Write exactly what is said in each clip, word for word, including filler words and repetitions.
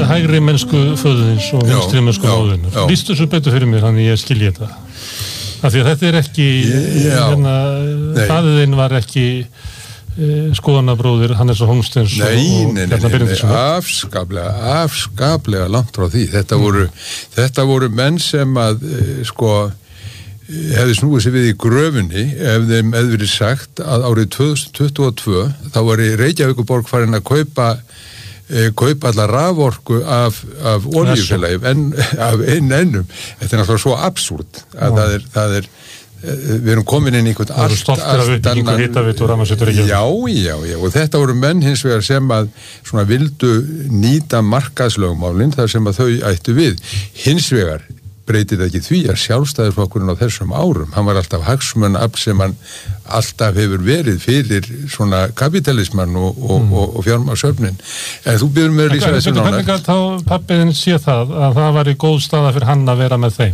hægri mennsku föðuðins og vinstri mennsku móðurinnar. Lýstu svo betur fyrir mér, þannig ég skilji þetta. Af því að þetta er ekki, hérna, faðiðinn var ekki e, skoðanabróðir Hannes og Hólmsteins og, og Bjarnar Benediktsson. Afskaplega, afskaplega langt frá því. Þetta mm. voru, þetta voru menn sem að, e, sko, hefði snúið sér við í gröfunni ef þeim hefði verið sagt að árið tvö þúsund tuttugu og tvö þá var í Reykjavíkurborg farin að kaupa e, kaupa allar raforku af, af olíufélagi en, af einn ennum. Þetta er náttúrulega svo absúrt að það er, það er við erum komin inn í einhvern allt, allt, allt annan já, já, já og þetta voru menn hins vegar sem að svona vildu nýta markaðslögmálin þar sem að þau ættu við hins vegar breytir ekki því að sjálfstæðisflokkurinn á þessum árum, hann var alltaf hagsmunaafl sem hann alltaf hefur verið fyrir svona kapitalismann og, og, mm. og, og fjármagnsöfnin. En þú byrjum með að lýsa þessu nánar. Hvernig gæti þá pappiðinn sé það að það var í góð staða fyrir hann að vera með þeim?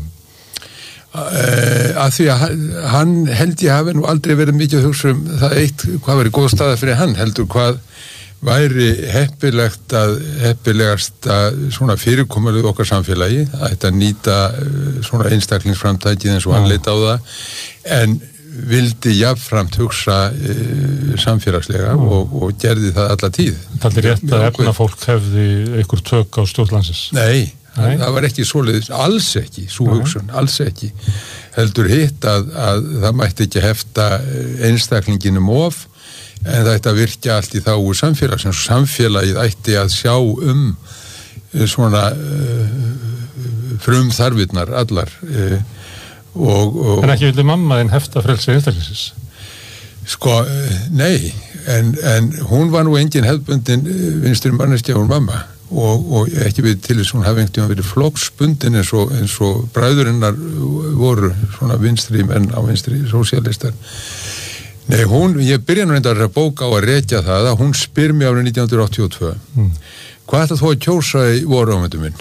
Uh, að því að hann held ég hafi nú aldrei verið mikið að hugsa um það eitt, hvað var í góð staða fyrir hann, heldur hvað væri heppilegt að heppilegast að svona fyrirkomulega okkar samfélagi að þetta nýta svona einstaklingsframtækið eins og hann leita á það en vildi jafnframt hugsa e, samfélagslega mm. og, og gerði það alla tíð. Það er rétt að efna fólk hefði einhver tök á stjórnlandsins? Nei, Nei. Það var ekki svoleiðis, alls ekki, svo hugsun, alls ekki. Heldur hitt að, að það mætti ekki hefta einstaklinginum of en það ætti að virkja allt í þágu samfélagsins. Samfélagið ætti að sjá um svona uh, frum þarfirnar allar. Uh, og, og, en ekki vildi mamma þinn hefta frelsi einstaklingsins? Sko, uh, nei, en, en hún var nú engin hefðbundin vinstri manneskja hún mamma og, og ekki við til þess að hún hafi einhvern veginn verið flokksbundin eins og, eins og bræðurinnar voru svona vinstri menn á vinstri sósíalistar. Nei, hún, ég byrja nú reyndar að bóka á að rekja það að hún spyr mig árið nítján hundruð áttatíu og tvö mm. hvað ætla þú að kjósa í voru ámyndu minn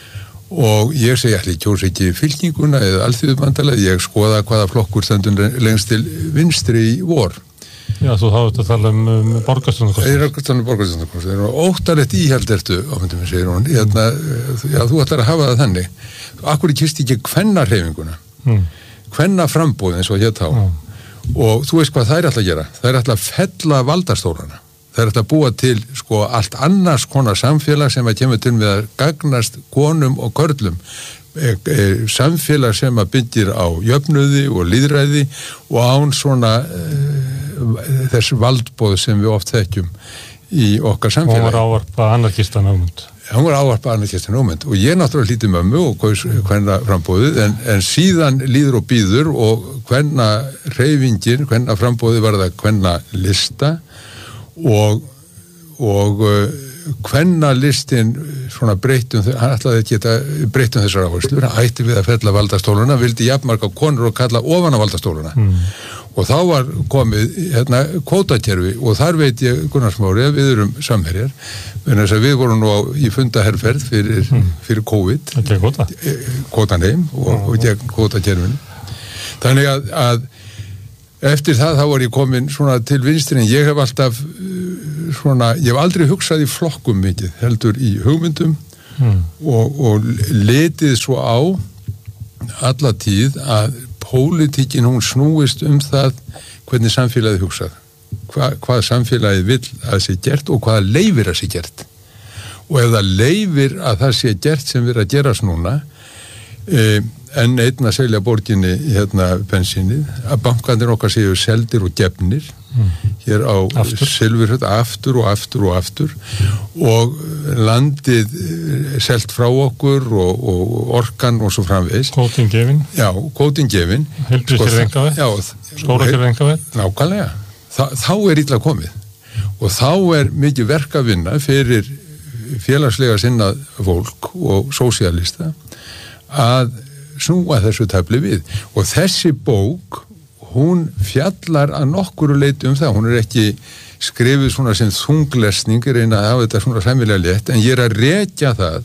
og ég segi allir kjósa ekki fylkinguna eða alþýðubandalag, ég skoða hvaða flokkur stendur lengst til vinstri í vor. Já, þú hafði þetta að tala um, um borgarstjórnarkosningar. Ég er að tala um borgarstjórnarkosningar og óttalegt íhald ertu ámyndu minn, segir hún Hérna, já, þú ætlar að hafa það þannig akkur kisti ekki kvennahreyfinguna mm. kvennaframboð eins og hér þá mm. og þú veist hvað þær ætla að gera þær ætla að fella valdastólana þær ætla að búa til sko allt annars konar samfélag sem að kemur til með að gagnast konum og körlum e, e, samfélag sem að byggir á jöfnuði og lýðræði og án svona e, þess valdboð sem við oft þekkjum í okkar samfélagi. Hún var ávarpa anarkistan ámynd. Hún var ávarpa anarkistan ámynd og ég náttúrulega hlíti mömmu og kaus hvenna frambóðið en, en síðan líður og býður og hvenna hreyfingin, hvenna frambóðið var það hvenna lista og og hvenna listin svona breytum, hann ætlaði að geta breytum þessar áherslur, hann ætti við að fella valdastóluna, vildi jafnmarga konur og kalla ofan á valdastóluna mm. og þá var komið hérna kvótakerfi og þar veit ég Gunnar Smári að við erum samherjar en þess að við vorum nú á, í fundaherferð fyrir, mm. fyrir COVID kvótan heim og, mm. og gegn kvótakerfinu þannig að, að eftir það þá var ég komin svona til vinstri en ég hef alltaf svona, ég hef aldrei hugsað í flokkum mikið, heldur í hugmyndum mm. og, og letið svo á alla tíð að pólitíkin hún snúist um það hvernig samfélagið hugsað Hva, hvað samfélagið vill að sé gert og hvaða leifir að sé gert og ef það leifir að það sé gert sem við að gerast núna e, en einn að selja borginni hérna bensinnið, að bankandir okkar séu seldir og gefnir mm. hér á Silfurhöfn aftur og aftur og aftur og landið selt frá okkur og, og orkan og svo framvegis. Kvótin gefin. Já, kvótin gefin. Heilbrigðiskerfið einkaveitt. Skólakerfið einkaveitt. Nákvæmlega. Þa, þá er illa komið og þá er mikið verk að vinna fyrir félagslega sinnað fólk og sósíalista að snúa þessu tafli við og þessi bók hún fjallar að nokkuru leyti um það, hún er ekki skrifuð svona sem þunglesning reyna að hafa þetta svona sæmilega létt en ég er að rekja það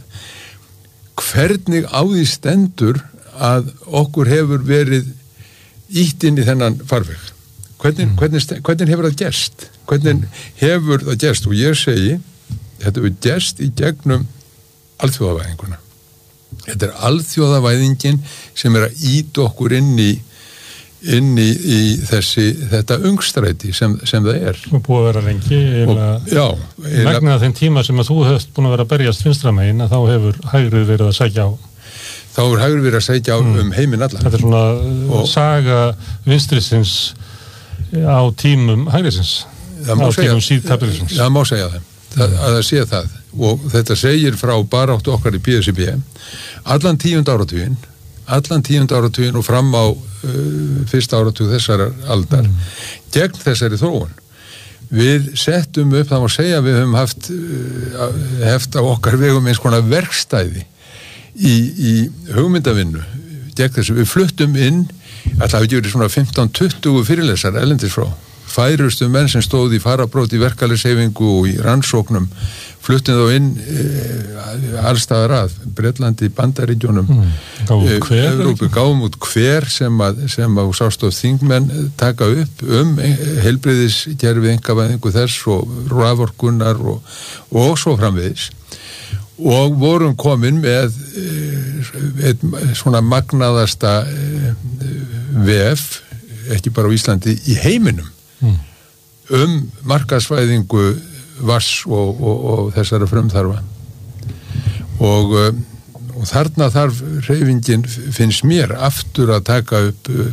hvernig á því stendur að okkur hefur verið ítt inn í þennan farveg hvernig, mm. hvernig, hvernig hefur það gerst hvernig hefur það gerst og ég segi þetta hefur gerst í gegnum alþjóðavæðinguna. Þetta er alþjóðavæðingin sem er að ýta okkur inn í inn í, í þessi, þetta öngstræti sem, sem það er. Og búið að vera lengi og, já, vegna þeim tíma sem að þú hefst búin að vera að berjast vinstramegin að þá hefur hægrið verið að sækja á þá hefur hægrið verið að sækja á mm. um heiminn alla. Þetta er svona og, saga vinstrisins á tímum hægrisins á tímum síðkapitalismins. Það má segja það, það mm. að það sé það og þetta segir frá baráttu okkar í B S R B allan tíund áratuginn allan tíund áratuginn og fram á uh, fyrsta áratug þessar aldar mm. gegn þessari þróun. Við settum upp, það má segja við höfum haft uh, heft á okkar vegum eins konar verkstæði í, í hugmyndavinnu gegn þessu. Við fluttum inn alltaf við gjörðum svona fimmtán til tuttugu fyrirlesar erlendis frá. Færustu menn sem stóð í farabróti, verkalýðshreyfingu og í rannsóknum fluttum þá inn e, allstaðar að Bretlandi, Bandaríkjunum mm. e, Evrópu, gáum út hver sem að, sem að sástof þingmenn taka upp um heilbrigðiskerfi einkavæðingu þess og raforkunar og, og svo framvegis og vorum komin með e, eitt svona magnaðasta e, vef ekki bara á Íslandi í heiminum mm. um markaðsvæðingu vass og, og, og þessara frumþarfa og, og þarna þarf hreyfingin finnst mér aftur að taka upp uh,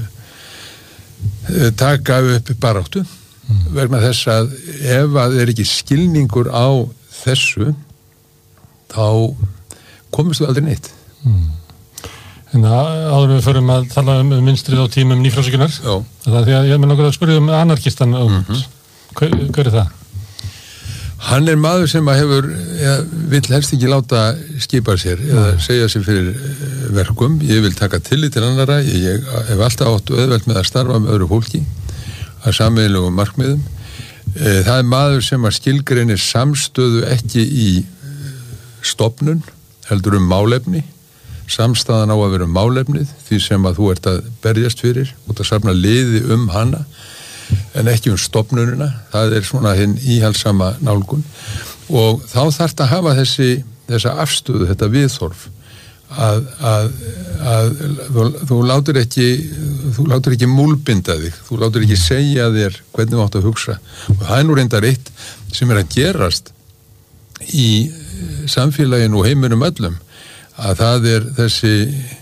taka upp baráttu mm. vegna þess að ef að er ekki skilningur á þessu þá komist við aldrei neitt mm. En áður við förum að tala um vinstrið á tímum nýfrjálsíkjunnar það er því að ég með nokkuð að spyrja um anarkistan mm -hmm. hver, hver er það? Hann er maður sem að hefur ja, vill helst ekki láta skipa sér eða segja sér fyrir verkum. Ég vil taka tillit til annara. Ég, ég hef alltaf áttu auðvelt með að starfa með öðru fólki að sameiginlegum markmiðum. Það er maður sem að skilgreinir samstöðu ekki í stofnun, heldur um málefni. Samstaðan á að vera um málefnið, því sem að þú ert að berjast fyrir, út að safna liði um hana. En ekki um stofnunina, það er svona hinn íhaldsama nálgun og þá þarf þetta að hafa þessi þessa afstöðu, þetta viðhorf að, að, að þú, þú látur ekki þú látur ekki múlbinda þig þú látur ekki segja þér hvernig þú átt að hugsa og það er nú reyndar eitt sem er að gerast í samfélaginu og heiminum öllum að það er þessi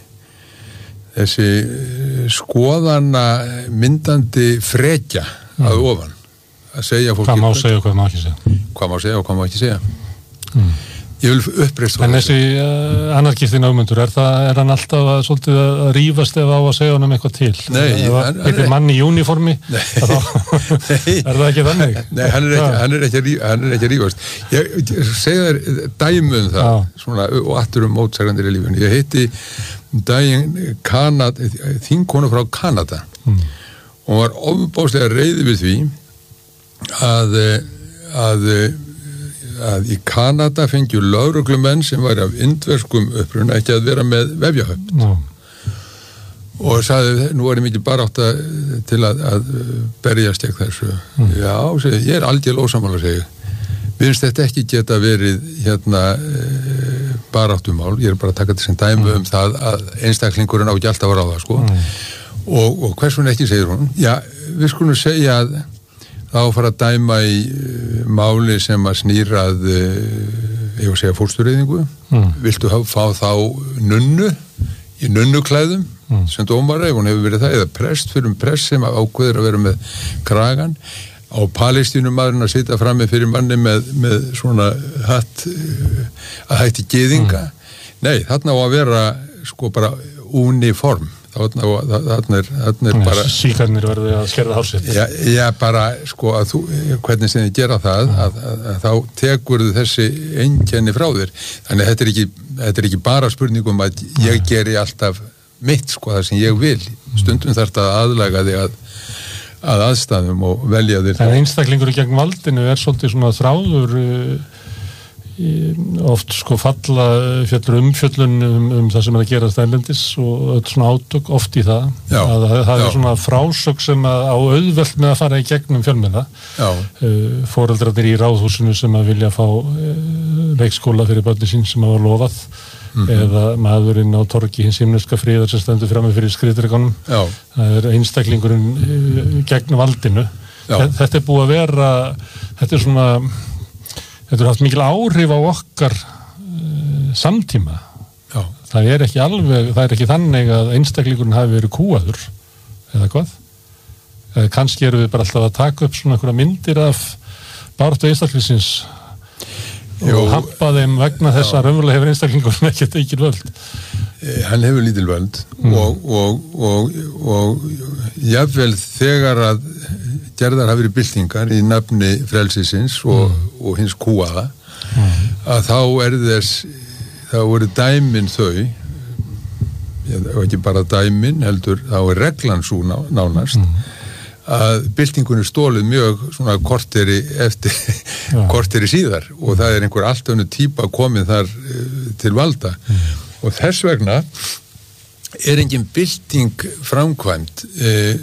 þessi skoðana myndandi frekja mm. að ofan að segja fólki hvað má segja og hvað má ekki segja hvað má segja og hvað má ekki segja mm. ég vil uppreist en þessi uh, anarkistin Ögmundur er, það, er hann alltaf að, svolítið að rífast ef á að segja honum eitthvað til nei eitthvað mann í uniformi þá, er það ekki þannig nei, hann er ekki, hann er ekki, að, hann er ekki að rífast ég, ég segja þér dæmi um það svona, og aftur um mótsærandir í lífinu ég heiti daginn Kanada, þingkonu frá Kanada mm. og hún var ofbáslega reiði við því að að, að í Kanada fengju lögreglumenn sem var af indverskum uppruna ekki að vera með vefjahöfn no. og sagði, nú er ég mikið bara átt að til að, að berjast gegn þessu mm. já, segi, ég er algjörlega ósammála segi við finnst þetta ekki geta verið hérna e, baráttumál, ég er bara að taka þetta sem dæmi mm. um það að einstaklingurinn á ekki alltaf að ráða sko mm. og, og hvers vegna ekki segir hún, já, við skulum segja að þá fara að dæma í uh, máli sem að snýrað uh, ég var að segja fóstureyðingu mm. viltu hafa, fá þá nunnu í nunnuklæðum mm. sem dómara, ef hún hefur verið það, eða prest fyrir um prest sem ákveður að vera með kragan á Palestínumaðurinn að sitja frammi fyrir manni með, með svona hatt að hætti gyðinga mm. nei, þarna á að vera sko bara uniform þarna, þarna er, þarna er Nei, bara síkarnir verður að skerða hársitt já, já, bara sko að þú hvernig sem þið gera það mm. að, að, að þá tekur þið þessi einkenni frá þér þannig að þetta er ekki, þetta er ekki bara spurningum að ég geri alltaf mitt sko það sem ég vil stundum þarf þetta aðlaga þig að að aðstæðum og velja þér en einstaklingur gegn valdinu er svolítið svona þráður uh, oft sko falla fjöllur umfjöllun um, um það sem er að gerast erlendis og öll svona átök oft í það já, að það já. er svona frásögn sem að á auðvelt með að fara í gegnum fjölmiðla uh, foreldrarnir í ráðhúsinu sem að vilja fá uh, leikskóla fyrir börnin sín sem að var lofað mm-hmm. eða maðurinn á torgi hins himneska friðar sem stendur frammi fyrir skriðdrekanum það er einstaklingurinn uh, gegn valdinu já. Þetta er búið að vera þetta er svona Þetta er haft mikil áhrif á okkar uh, samtíma. Já. Það er ekki alveg, það er ekki þannig að einstaklingurinn hafi verið kúaður, eða hvað? Eða kannski eru við bara alltaf að taka upp svona einhverja myndir af baráttu einstaklingsins og hampa þeim vegna þess að raunverulega hefur einstaklingurinn ekki tekið völd. Eh, hann hefur lítil völd mm. og, og, og, og jafnvel þegar að gerðar hafi verið byltingar í nafni frelsisins og, mm. og hins kúaða mm. að þá er þess þá eru dæmin þau og ekki bara dæmin heldur þá er reglan svo ná, nánast mm. að byltingunni stólið mjög svona korteri eftir ja. korteri síðar og það er einhver allt önnu típa komið þar til valda mm. og þess vegna er engin bylting framkvæmt eh,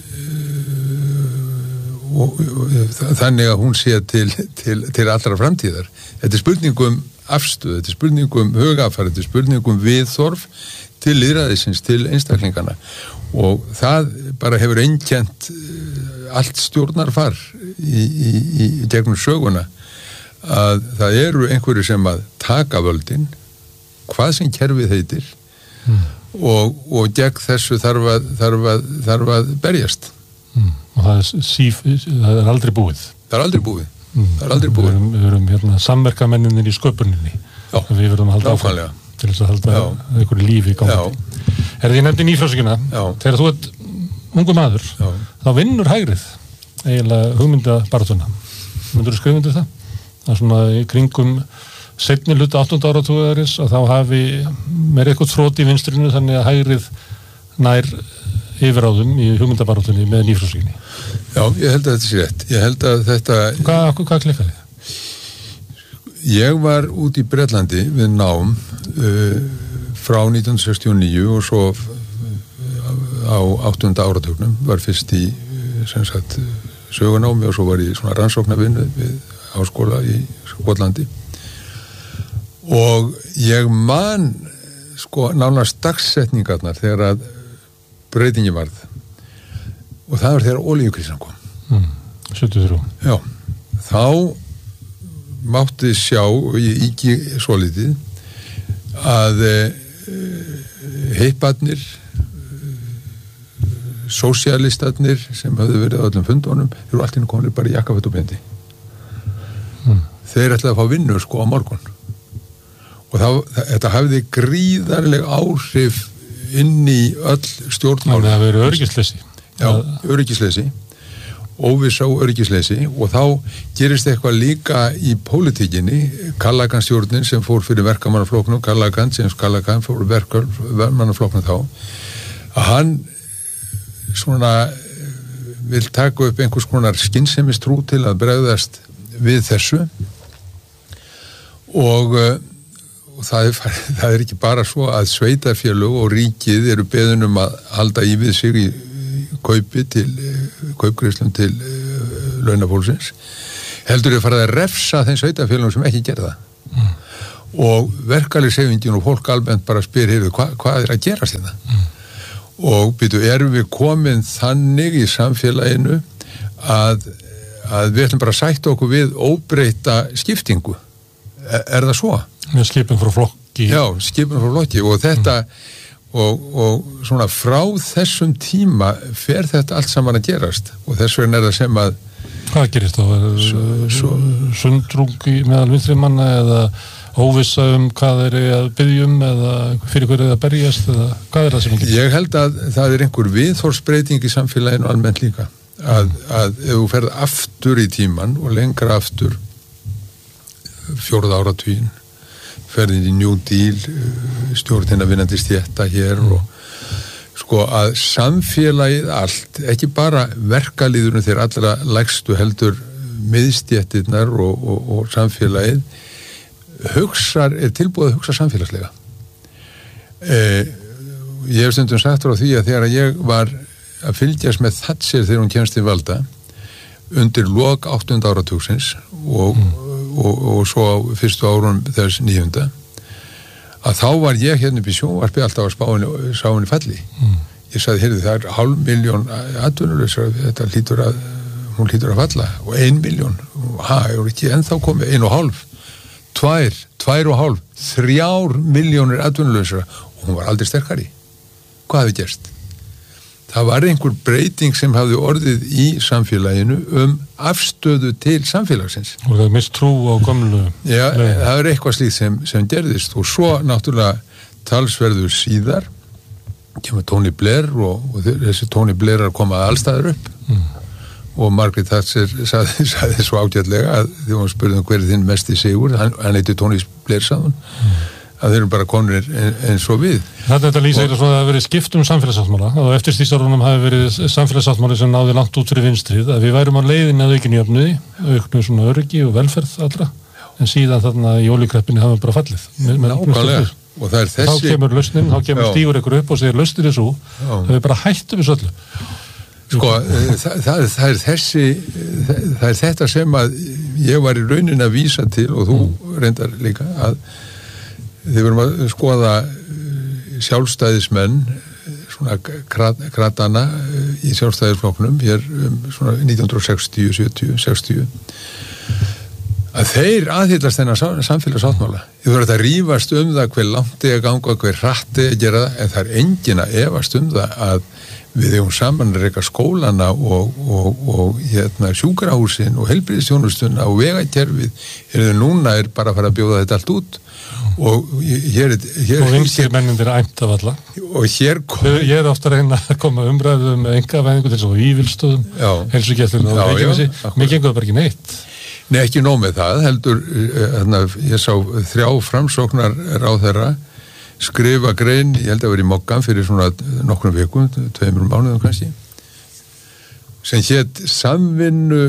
Og, og, þannig að hún sé til, til, til allra framtíðar. Þetta er spurningum afstöð, þetta er spurningum hugafar, þetta er spurningum viðþorf til lýðræðisins, til einstaklingana og það bara hefur einkennt allt stjórnarfar í, í, í gegnum söguna að það eru einhverju sem að taka völdin, hvað sem kerfið heitir mm. og, og gegn þessu þarf að, þarf að, þarf að berjast. Mm. Og það er, síf, það er aldrei búið. Það er aldrei búið. Mm. Það er aldrei búið. Við erum, við erum hérna, samverkamenninir í sköpuninni. Já. Við verðum að halda áfram til þess að halda einhverju lífi í gangi. Er því nefndi nýfrásökina, þegar þú ert ungu maður, Já. Þá vinnur hægrið eiginlega hugmyndabarátuna. Myndur þú skrifa undir það? Það er svona í kringum seinni hluta áttunda áratugarins að þá hafi meira eitthvað þrótt í vinstrinu þannig að hægrið nær yfiráðum í hugmyndabarátunni með nýfrásökinni. Já, ég held að þetta sé rétt. Ég held að þetta... Hvað, hvað klikkaði? Ég var út í Bretlandi við nám uh, frá nítján hundruð sextíu og níu og svo uh, á áttunda áratugnum var fyrst í uh, sem sagt sögunámi og svo var ég svona rannsóknarvinnu við háskóla í Skotlandi og ég man sko nánast dagsetningarnar þegar að breytingi varð og það var þegar olíukrísan kom mm, sjötíu og þrjú Já, þá mátti sjá og ég íki svo litið að e, heiparnir sósíalistarnir sem höfðu verið á öllum fundunum þeir eru alltaf komin bara í jakkaföt og bendi mm. þeir ætlaði að fá vinnu sko á morgun og þá, þetta hafði gríðarleg áhrif inn í öll stjórnmál. Það verið öryggisleysi. Já, öryggisleysi, óvissa og öryggisleysi og þá gerist eitthvað líka í pólitíkinni, Callaghan-stjórnin sem fór fyrir verkamannaflokknum, Callaghan, James Callaghan fór verkamannaflokknum þá, að hann svona vil taka upp einhvers konar skynsemistrú til að bregðast við þessu og og það er, það er ekki bara svo að sveitarfélög og ríkið eru beðin um að halda í við sig í kaupi til, kaupgreiðslum til launafólksins heldur þau farið að refsa þeim sveitarfélögum sem ekki gerða mm. og verkalýðshreyfingin og fólk almennt bara spyr heyrðu, hva, hvað er að gerast þetta mm. og byrju, erum við komin þannig í samfélaginu að, að við ætlum bara að sætta okkur við óbreyta skiptingu er, er það svo? Með skipin frá flokki. Já, skipin frá flokki og þetta mm. og, og svona frá þessum tíma fer þetta allt saman að gerast og þess vegna er það sem að Hvað gerist þá? Sundrung meðal vinstri manna eða óvissa um hvað þeir eru að biðja um eða fyrir hverju þeir að berjast eða hvað er það sem gerist? Ég held að það er einhver viðhorfsbreyting í samfélaginu almennt líka að, að ef þú ferð aftur í tíman og lengra aftur fjórða áratuginn ferðin í New Deal stjórnina vinnandi stétta hér mm. og sko að samfélagið allt, ekki bara verkalýðurinn þeir allra lægstu heldur miðstéttirnar og, og, og samfélagið hugsar, er tilbúið að hugsa samfélagslega. Eh, ég hef stundum sagt frá því að þegar ég var að fylgjast með Thatcher þegar hún kemst til valda undir lok áttunda áratugsins og, mm. og, og, og svo á fyrstu árum þess níunda að þá var ég hérna upp í sjónvarpi alltaf að spáinu, sá henni falli. Mm. Ég sagði, heyrðu, það er hálf miljón atvinnulausar, þetta hlýtur að hún hlýtur að falla og ein miljón ha, ég voru ekki ennþá komið, ein og hálf tvær, tvær og hálf þrjár miljónir atvinnulausar og hún var aldrei sterkari. Hvað hefði gerst? Það var einhver breyting sem hafði orðið í samfélaginu um afstöðu til samfélagsins. Og það mist trú á gömlu. Já, Nei. það er eitthvað slíkt sem, sem gerðist og svo náttúrulega talsverður síðar kemur Tony Blair og, og þessi Tony Blair er komað allstaðar upp mm. og Margaret Thatcher sagði, sagði svo ágætlega að því hún spurði hver er þinn mesti sigur, hann, hann heiti Tony Blair sagði hún, mm. að þeir eru bara konur eins og við. Þetta lýsir að það hafi verið skipt um samfélagssáttmála og eftir stýrsárunum hafi verið samfélagssáttmáli sem náði langt út fyrir vinstrið, að við værum á leiðinni að aukinni jöfnuði, auknu svona öryggi og velferð allra, en síðan þarna í ólíkreppinni hafa bara fallið. Nákvæmlega. Og það er þessi... Þá kemur lausnin, þá kemur stígur ykkur upp og segir lausnin er svo, það er bara hættum við svolítið. Sko, það, það, það er þessi, það, það er þetta sem að ég var í raunin að vísa til og þú mm. reyndar líka að þið verum að skoða sjálfstæðismenn, svona kratana í sjálfstæðisflokknum hér um svona nítján hundruð sextíu, sjötíu, sextíu að þeir aðhyllast þennan samfélagsáttmála. Þú verður að rífast um það hver langt er að ganga, hver hratt er að gera það, en það er engin að efast um það að við eigum saman að reka skólana og, og, og hérna, sjúkrahúsin og heilbrigðisþjónustuna og vegakerfið, er það núna er bara að fara að bjóða þetta allt út og hér er... Hér, og vinstri mennindir er æmt af alla. Og hér kom... Ég er ofta að reyna að koma umræðu með engavæðingu til svo ívilstöðum, heilsugæslunum og Reykjanesi, mér gengur það bara ekki neitt. Nei, ekki nóg með það, heldur, hérna, ég sá þrjá framsóknar ráðherra skrifa grein, ég held að vera í Moggan fyrir svona nokkrum vikum, tveimur mánuðum kannski, sem hét samvinnu,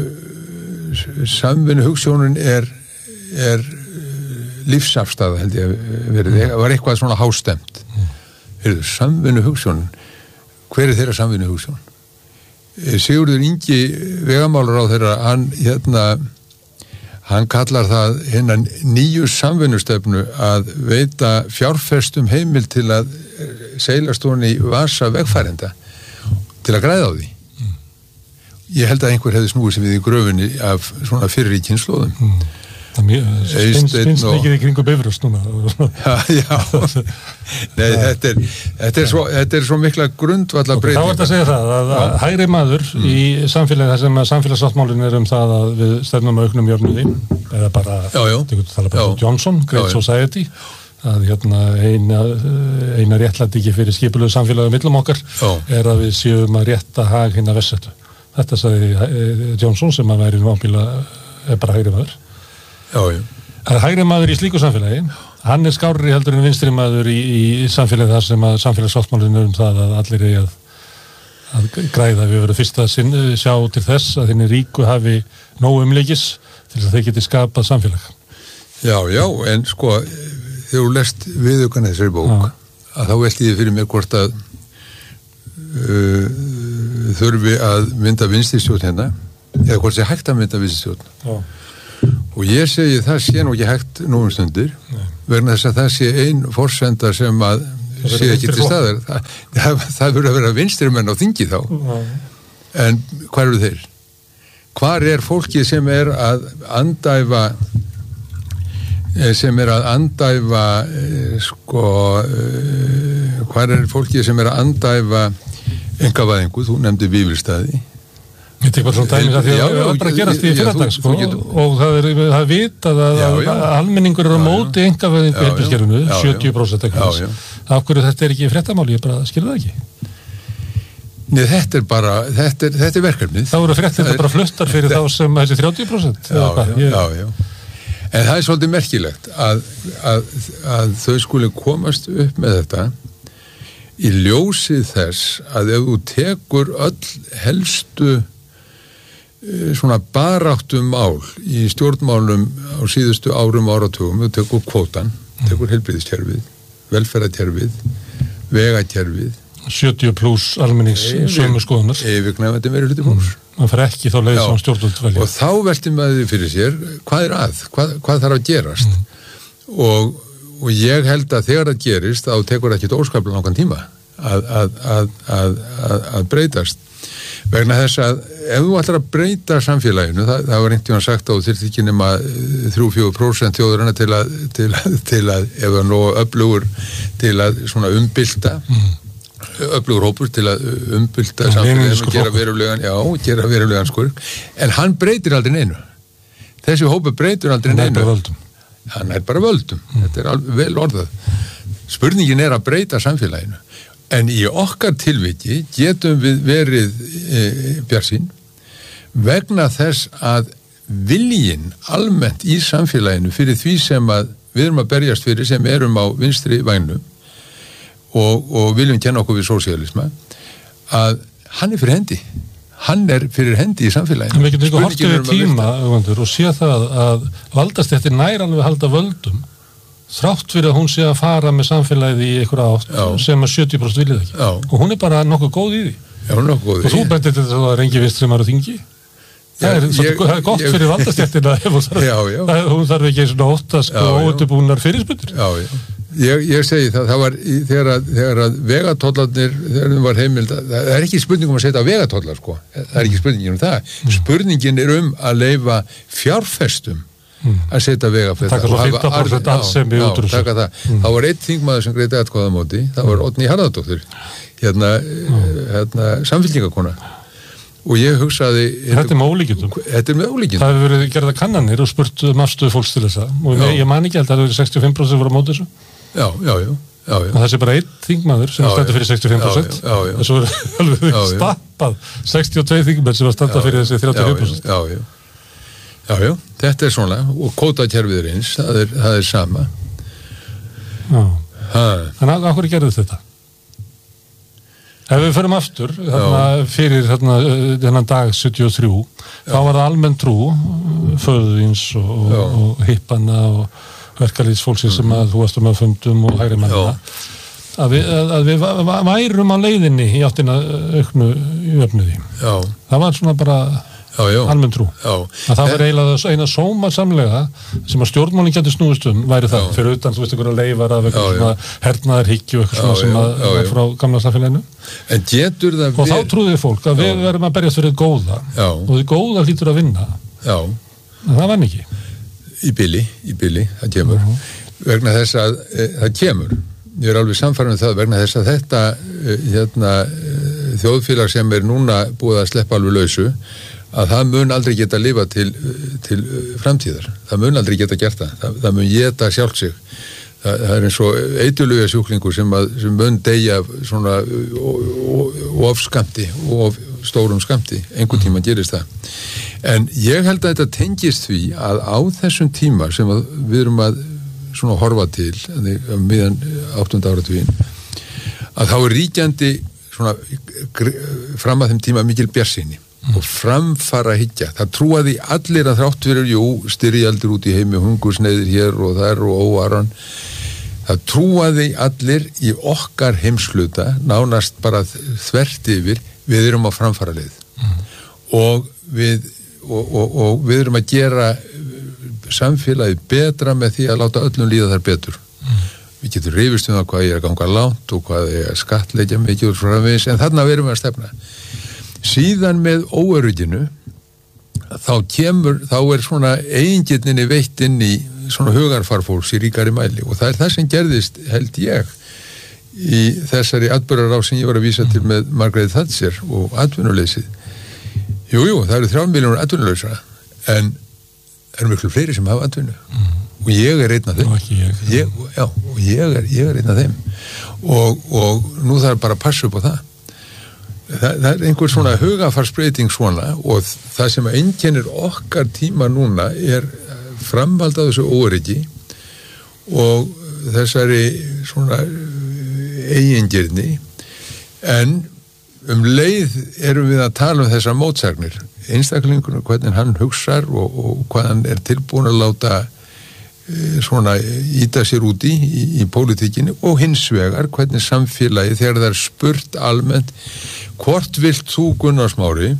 samvinnu hugsjónin er, er lífsafstæða, held ég verið, það var eitthvað svona hástemt. Heyrðu, samvinnu hugsjónin, hver er þeirra samvinnu hugsjón? Sigurður Ingi vegamálur á þeirra, hann, hérna, hann kallar það hinnan nýju samvinnustefnu að veita fjárfestum heimil til að seilast hún í vasa vegfærenda til að græða á því. Mm. Ég held að einhver hefði snúið sig við í gröfunni af svona fyrri kynslóðum. Mm. Það finnst mikið í kringu Bifröst núna. Já, já. Nei, þetta er, þetta er, svo, þetta er svo mikla grundvalla breytingar. Þá er þetta að segja það að, að hægri maður mm. í samfélagi þar sem samfélagssáttmálinn er um það að við stefnum að auknum jöfnuði, eða bara, já, já. Tala bara Johnson, Great já, Society, að hérna eina, eina réttlætingi fyrir skipulegu samfélagi millum okkar já. Er að við séum að rétta hag hinna vessettu. Þetta sagði Johnson sem að væri náttúrulega er bara hægri maður. Já, já. Að hægri maður í slíku samfélagi, hann er skárri heldur en vinstri maður í, í samfélagi þar sem að samfélagssáttmálinn er um það að allir er að, að græða. Við verðum fyrst að sinn, sjá til þess að þinni ríku hafi nóg umleikis til að þeir geti skapað samfélag. Já, já, en sko, þegar þú lest viðaukan þessari bók, já. Að þá velti ég fyrir mér hvort að uh, þurfi að mynda vinstristjórn hérna, eða hvort sé hægt að mynda vinstristjórn. Já. Og ég segi það sé nú ekki hægt nú um stundir, Nei. Vegna þess að það sé ein forsenda sem að það sé ekki til staðar. Það, það, það verður að vera vinstri menn á þingi þá. Nei. En hvar eru þeir? Hvar er fólkið sem er að andæfa sem er að andæfa sko hvar er fólkið sem er að andæfa engavæðingu, þú nefndi Vífilsstaði. Ég tek bara svona dæmis að því að það er bara að gerast í fyrradag sko, og það er, það er vitað að, já, já. Að almenningur eru á móti einkavæðingu heilbrigðiskerfinu, sjötíu prósent eitthvað. Af hverju þetta er ekki fréttamáli, ég bara skilur það ekki. Nei, þetta er bara, þetta er, þetta er verkefnið. Þá eru fréttir bara fluttar fyrir þá sem þessi þrjátíu prósent. Já, já, já, já. En það er svolítið merkilegt að, að, að þau skuli komast upp með þetta í ljósið þess að ef þú tekur öll helstu svona baráttum mál í stjórnmálum á síðustu árum og áratugum, við tekur kvótan, tekur heilbrigðiskerfið, velferðarkerfið, vegakerfið, sjötíu pluss almennings sömu skoðunar. Yfirgnæfandi meiri hluti fólks. Mm. Man fer ekki þá leið sem stjórnvöld velja. Og þá veltum maður fyrir sér, hvað er að? Hvað, hvað þarf að gerast? Mm. Og, og ég held að þegar það gerist, þá tekur það ekki óskaplega langan tíma að, að, að, að, að, að breytast. Vegna þess að ef þú ætlar að breyta samfélaginu, það, það var einhvern veginn sagt á þyrfti ekki nema þrjú til fjögur prósent þjóðurinnar til að, til að, til að ef það nú öflugur til að svona umbylta, mm. öflugur hópur til að umbylta samfélaginu og gera verulegan, já, gera verulegan skurk, en hann breytir aldrei neinu. Þessi hópur breytir aldrei neinu. Hann er bara völdum. Hann er bara völdum, mm. þetta er alveg vel orðað. Spurningin er að breyta samfélaginu. En í okkar tilviki getum við verið e, bjartsýn vegna þess að viljinn almennt í samfélaginu fyrir því sem að við erum að berjast fyrir sem erum á vinstri vagnu og, og viljum kenna okkur við sósíalisma að hann er fyrir hendi. Hann er fyrir hendi í samfélaginu. En við getum ekki hortið við tíma og sé það að valdast eftir nær alveg halda völdum þrátt fyrir að hún sé að fara með samfélagið í einhverja átt Já. Sem að sjötíu prósent viljið ekki. Já. Og hún er bara nokkuð góð í því. Já, hún er nokkuð góð í því. Og þú bendir til þess að það er engi vinstri maður á þingi. Það er, ég, það er gott ég, fyrir valdastjættina ef hún þarf, já, já. Það, hún þarf ekki svona óttast og óundibúnar fyrirspurnir. Já, já. Ég, ég segi það, það var í, þegar að, þegar að vegatollarnir, þegar þeim var heimild, það er ekki spurning um að setja vegatollar, sko. Það er ekki spurningin um það. Mm. Spurningin er um að leyfa fjárfestum Mm. að setja vega fyrir það. Taka svo fimmtán prósent alls sem við útrúsum. Taka það. Mm. Það var einn þingmaður sem greiti atkvæða á móti, það var Oddný Harðardóttir, hérna, mm. hérna samfylkingakona. Og ég hugsaði... Þetta er með ólíkindum. Þetta er með ólíkindum. Það hefur verið gerða kannanir og spurt um afstöðu fólks til þessa. Og já. Ég man ekki held að það hefur verið sextíu og fimm prósent voru á móti þessu. Já, já, já. Já, já. Og það sé bara einn þingmaður sem stendur fyrir sextíu og fimm prósent. Já, já, já. Þessu er alveg stappað sextíu og tveir þingmenn sem að standa fyrir þessi þrjátíu og fimm prósent. Já, já. Já, já, þetta er svona, og kvótakerfið er eins, það er, það er sama. Já, en af hverju gerðu þetta? Ef við förum aftur, þarna, fyrir þarna, þennan dag sjötíu og þrjú, já. Þá var það almenn trú, föðuðins og, og, og hippana og verkalýðsfólksins mm. sem að þú varst um að fundum og hægri mennina, að við, að við værum á leiðinni í áttina auknu jöfnuði. Já. Það var svona bara... Já, já. Almenn trú. Já. Að það var eiginlega eina sómasamlega sem að stjórnmálinn getur snúist um væri það já. Fyrir utan, þú veist, einhverja leifar af eitthvað svona hernaðarhyggju og eitthvað svona sem að var frá gamla samfélaginu. En getur það og við... þá trúðið fólk að já. Við verðum að berjast fyrir góða já. Og því góða hlýtur að vinna. Já. En það vann ekki. Í bili, í bili, það kemur. Uh-huh. Vegna þess að e, það kemur. Ég er alveg samfærður um það vegna þess að þetta e, hérna, e, þjóðfélag sem er núna búið að sleppa alveg lausu að það mun aldrei geta lifa til, til framtíðar. Það mun aldrei geta gert það. Það, það mun geta sjálf sig. Það, það er eins og eituluga sjúklingur sem, að, sem mun deyja svona of skamti og of stórum skamti. Einhvern tíma gerist það. En ég held að þetta tengist því að á þessum tíma sem við erum að svona horfa til meðan áttunda áratuginn að þá er ríkjandi svona fram að þeim tíma mikil bjartsýni. Mm. Og framfara hyggja. Það trúaði allir að þrátt fyrir, jú, styrjaldir út í heimi, hungursneiðir hér og þar og óaran. Það trúaði allir í okkar heimsluta, nánast bara þvert yfir, við erum á framfara leið. Mm. Og, við, og, og, og við erum að gera samfélagið betra með því að láta öllum líða þar betur. Mm. Við getum rifist um það hvað ég er að ganga langt og hvað ég er að skattleggja mikið úr framvegis, en þarna verum við að stefna. Síðan með óörygginu þá kemur, þá er svona eigingirninni veitt inn í svona hugarfarfólks í ríkari mæli og það er það sem gerðist, held ég í þessari atburðarás sem ég var að vísa til með Margaret Thatcher og atvinnuleysið. Jú, jú, það eru þrjár milljónir atvinnulausra en það eru miklu fleiri sem hafa atvinnu mm. og ég er einn af þeim ég, ég, já, og ég er, ég er einn af þeim og, og nú þarf bara að passa upp á það. Það, það er einhver svona hugafarsbreyting svona og það sem einkennir okkar tíma núna er framhald af þessu óöryggi og þessari svona eigingirni en um leið erum við að tala um þessar mótsagnir einstaklingur, hvernig hann hugsar og, og hvað hann er tilbúin að láta e, svona íta sér út í, í, í pólitíkinni og hins vegar hvernig samfélagi þegar það er spurt almennt hvort vilt þú Gunnar Smári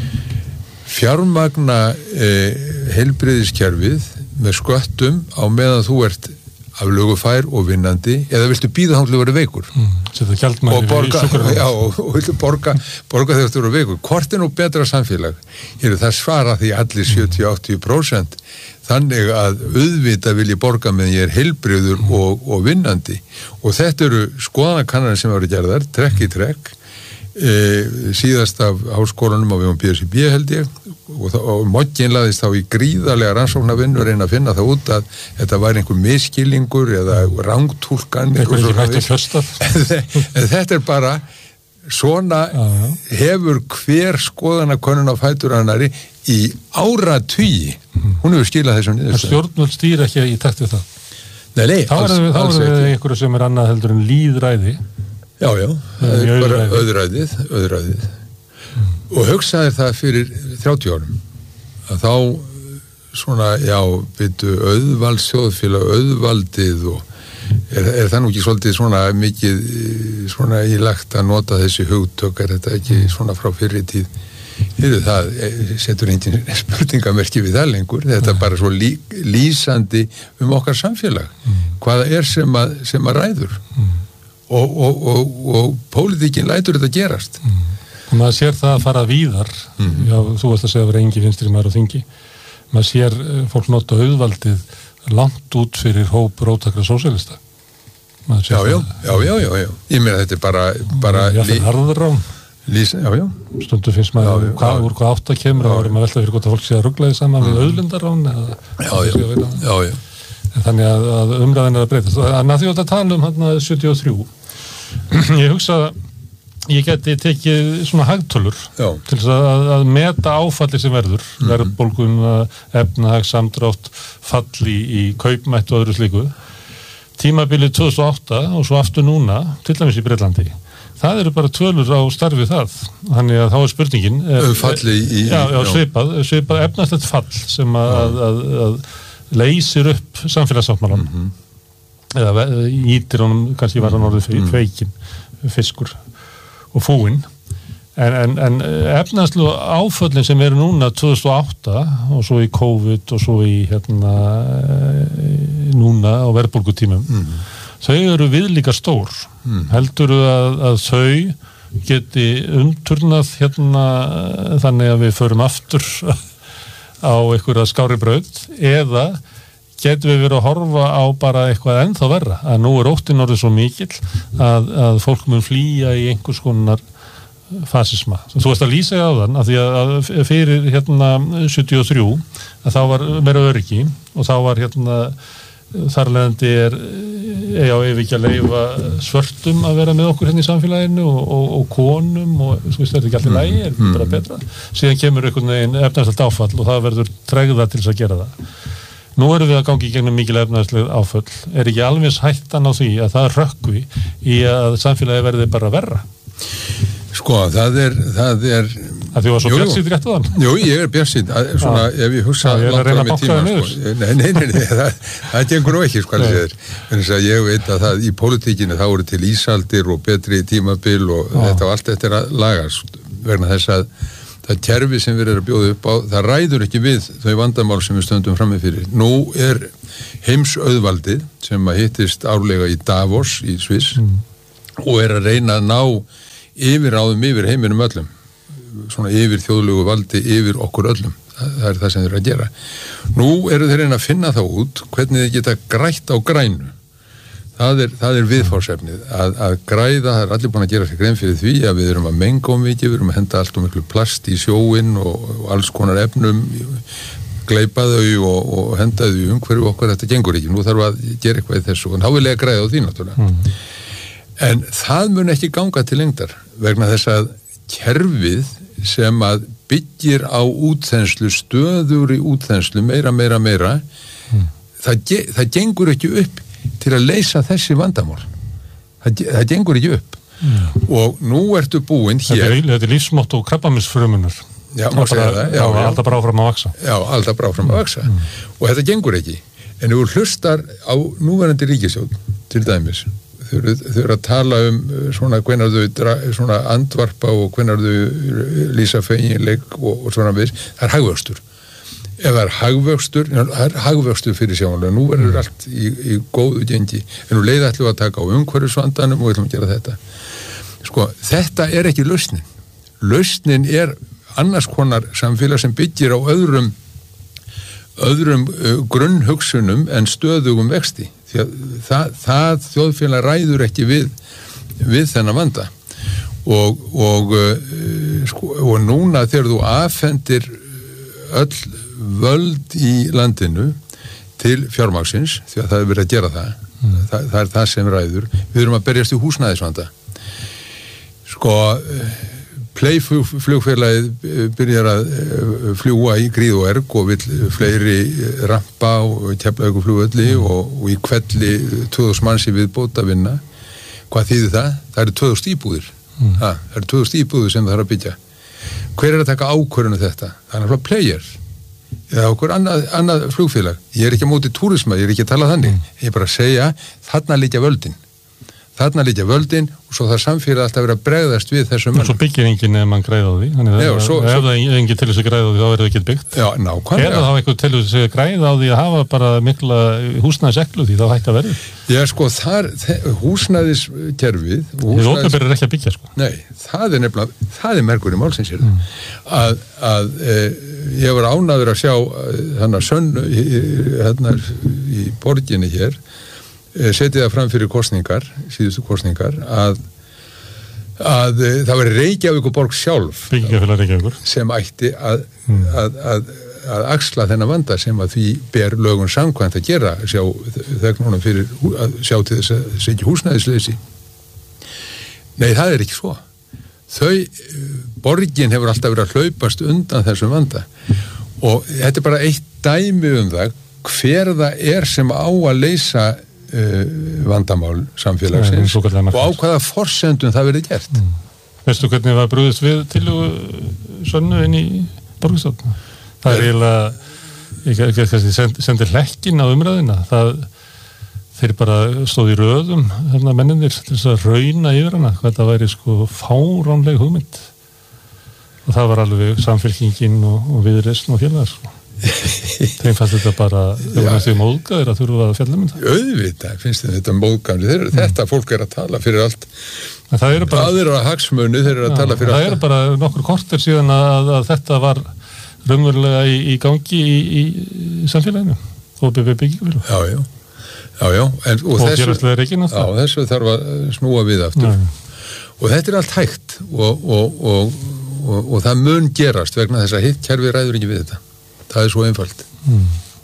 fjármagna e, heilbrigðiskerfið með sköttum á meðan þú ert aflögufær og vinnandi eða viltu býða hann til að vera veikur mm, og borga, já, og, og viltu borga, borga þegar þú eru veikur. Hvort er nú betra samfélag? Hér er það svara því allir sjötíu til áttatíu prósent þannig að auðvita vil ég borga meðan ég er heilbrigður mm. og, og vinnandi og þetta eru skoðanakannanir sem eru gerðar, trekk í trekk e, síðast af háskólanum á vegum B S I B held ég og, og mogginn laðist þá í gríðarlega rannsóknarvinnu að reyna að finna það út að þetta væri einhver miskilningur eða rangtúlkan eitthvað ekki hægt að hlusta en þetta er bara svona ah, hefur hver skoðanakönnun á fætur annari í áratugi mm. hún hefur skilað þessum niður stjórnvöld stýr ekki í takt við það nei, nei, þá er það einhverju sem er annað heldur en lýðræði já, já, það er bara auðræðið auðræðið mm. og hugsaðir það fyrir þrjátíu árum að þá svona, já, byrju auðvaldsþjóðfélag, auðvaldið og er, er það nú ekki svolítið svona mikið svona ílagt að nota þessi hugtök, er þetta ekki svona frá fyrri tíð Heyrðu, það setur engin spurningamerki við það lengur, þetta er bara svo lí, lýsandi um okkar samfélag mm. hvaða er sem að, sem að ræður mm. og, og, og, og pólitíkin lætur þetta gerast mm. og maður sér það að fara víðar mm. já, þú veist að segja að vera engi vinstri maður á þingi maður sér fólk nota auðvaldið langt út fyrir hóp róttakra sósíalista já, já, já, já, já, já ég meina þetta er bara, bara já, það er harðurrám Lýs, já, já. Stundu finnst maður já, hvað, úr hvað átt að kemur og erum að velta fyrir gott að fólk sé að rugglaði saman mm. við auðlindarán eða já, já, já, já. þannig að, að umræðin er að breytast þannig að því að tala um hann að sjötíu og þrjú ég hugsa ég geti tekið svona hagtölur já. til þess að, að meta áfalli sem verður mm. verðbólgun, efnahag, samdrátt falli í kaupmætt og öðru slíku tímabilið tvö þúsund og átta og svo aftur núna til dæmis í Bretlandi það eru bara tölur á starfi það þannig að þá er spurningin er, falli í já, já, svipað, svipað efnahagslegt fall sem að, að, að, að leysir upp samfélagssáttmálann mm-hmm. eða ítir honum kannski var hann orðið fyrir mm. feikin, fiskur og fúinn en, en, en efnahagslegu áföllin sem eru núna tvö þúsund og átta og svo í COVID og svo í hérna núna á verðbólgutímum mm. þau eru viðlíka stór mm. heldur að, að þau geti umturnað hérna þannig að við förum aftur á einhverja skári braut eða getum við verið að horfa á bara eitthvað ennþá verra að nú er óttinn orðið svo mikill að, að fólk mun flýja í einhvers konar fasisma. Þú veist að lýsa á þann að því að fyrir hérna sjötíu og þrjú að þá var meira öryggi og þá var hérna þarlegandi er já, ef ekki að leyfa svörtum að vera með okkur hérna í samfélaginu og, og, og konum og þú veist, þetta er ekki alltaf lægi, er mm. bara betra síðan kemur einhvern veginn efnahagslegt áfall og það verður tregða til þess að gera það nú erum við að gangi í gegnum mikil efnahagsleg áfall er ekki alveg hættan á því að það rökkvi í að samfélagi verði bara verra sko, það er það er að því var svo björnsýtt rétt á þann jú, ég er björnsýtt svona, ja. ef ég hugsa ja, ég langt á mig tíma sko. nei, nei, nei, nei það, það gengur nú ekki sko, en þess að ég veit að það í pólitíkinni þá eru til ísaldir og betri tímabil og ja. þetta og allt þetta er að lagast vegna þess að það kerfi sem við erum að bjóða upp á það ræður ekki við þau vandamál sem við stöndum frammi fyrir nú er heimsauðvaldið sem að hittist árlega í Davos í Sviss mm. og er að reyna að ná yfiráðum yfir heiminum öllum svona yfir þjóðlegu valdi yfir okkur öllum það, það er það sem þeir eru að gera nú eru þeir reyna að finna þá út hvernig þeir geta grætt á grænu það er, það er viðfársefnið að, að græða, það er allir búin að gera sig grein fyrir því að við erum að menga um mikið við erum að henda allt um miklu plast í sjóin og, og alls konar efnum gleypa þau og, og henda þau í umhverju okkar, þetta gengur ekki, nú þarf að gera eitthvað í þessu og þá vil ég að græða á því náttúrulega mm. en það mun ekki ganga til lengdar vegna þess að kerfið sem að byggir á útþenslu, stöður í útþenslu, meira, meira, meira mm. það, það gengur ekki upp til að leysa þessi vandamál það, það gengur ekki upp mm. og nú ertu búinn hér Þetta er, þetta er lífsmótt og krabbameinsfrumunar Já, má segja það. Já, já, alltaf bara áfram að vaksa. Já, alltaf bara áfram að vaksa. Mm. Og þetta gengur ekki. En ef þú hlustar á núverandi ríkisstjórn, til dæmis, þau eru að tala um svona hvenær þau svona andvarpa og hvenær þau lýsa feginleik og, og svona við, það er hagvöxtur. Ef það er hagvöxtur, það er hagvöxtur fyrir sjáanlega, nú verður mm. allt í, í góðu gengi, en nú leiði ætlum við að taka á umhverfisvandanum og ætlum að gera þetta. Sko, þetta er ekki lausnin. Lausnin er annars konar samfélag sem byggir á öðrum, öðrum uh, grunnhugsunum en stöðugum vexti. Því að það, það þjóðfélag ræður ekki við, við þennan vanda. Og, og, uh, sko, og núna þegar þú afhendir öll völd í landinu til fjármagnsins, því að það er verið að gera það. Mm. það það er það sem ræður. Við erum að berjast í húsnæðisvanda. Sko Playflugfélagið byrjar að fljúa í gríð og erg og vill fleiri rampa og Keflavíkurflugvelli mm. og, og í Kvelli tvö þúsund manns í viðbót að vinna. Hvað þýðir það? Það eru tvö þúsund íbúðir. Mm. Ha, það eru tvö þúsund íbúðir sem það þarf að byggja. Hver er að taka ákvörðun um þetta? Það er náttúrulega Player eða okkur annað, annað flugfélag. Ég er ekki á móti túrisma, ég er ekki að tala þannig. Mm. Ég er bara að segja, þarna liggja völdin. Þarna liggja völdin og svo það samfélag alltaf verið að bregðast við þessum mönnum. Og svo byggir enginn ef mann græða á því. Þannig að já, svo, ef svo, það enginn til þess að græða á því þá er það ekki byggt. Já, nákvæmlega. Eða þá einhver til þess að græða á því að hafa bara mikla húsnæðiseklu því þá hægt að verði. Já, sko, þar, húsnæðiskerfið... Þið óknabir er ekki að byggja, sko. Nei, það er nefnilega, það er merkur í málsins hér. Mm. Að, að e, ég var ánægður að sjá þannig sönnu hérna í borginni hér setið það fram fyrir kosningar, síðustu kosningar, að, að það var Reykjavíkurborg sjálf sem ætti að, mm. að, að, að axla þennan vanda sem að því ber lögun samkvæmt að gera, sjá þegnunum fyrir að sjá til þess að þess ekki húsnæðisleysi. Nei, það er ekki svo. Þau, borgin hefur alltaf verið að hlaupast undan þessum vanda og þetta er bara eitt dæmi um það hver það er sem á að leysa Uh, vandamál samfélagsins og á hvaða forsendum það verið gert. Mm. Veistu hvernig var brúðist við til sönnu inn í borgarstjórn? Það er eiginlega ég kannski sendi, sendi hlekkin á umræðina. Það, þeir bara stóð í röðum hérna menninir til þess að rauna yfir hana hvað það væri sko fáránleg hugmynd og það var alveg samfélkingin og, og viðreisn og félagar sko. Þeim fannst þetta bara þegar það er móðgæðir að þurfa að fjalla mynd auðvitað, finnst þetta móðgæðir mm. þetta fólk er að tala fyrir allt það eru bara aðrir að hagsmunu, þeir eru að ja, tala fyrir allt það eru bara nokkur korter síðan að, að þetta var raunverulega í, í gangi í, í, í samfélaginu og B B byggingafélag já, já, já, já. En, og, og þessu, á, þessu þarf að snúa við aftur já. Og þetta er allt hægt og, og, og, og, og það mun gerast vegna þess að hitt kerfi ræður ekki við þetta. Það er svo einfalt. Mm.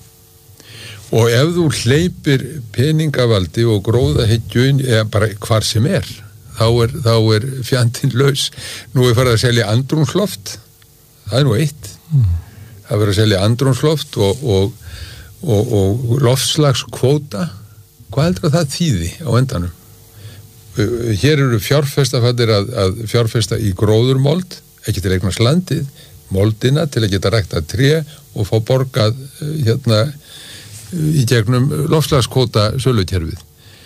Og ef þú hleypir peningavaldi og gróðahyggju eða bara hvar sem er, þá er, þá er fjandinn laus. Nú er farið að selja andrúmsloft. Það er nú eitt. Mm. Það verður að selja andrúmsloft og, og, og, og loftslagskvóta. Hvað heldur að það þýði á endanum? Hér eru fjárfestafattir að, að fjárfesta í gróðurmold, ekki til eignast landið, moldina til að geta rækta tré og fá borgað hérna í gegnum loftslagskvóta sölukerfið.